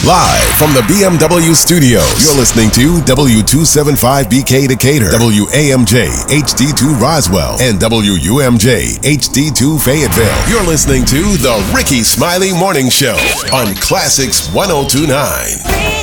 Live from the BMW studios, you're listening to W275BK Decatur, WAMJ HD2 Roswell, and WUMJ HD2 Fayetteville. You're listening to The Ricky Smiley Morning Show on Classics 1029.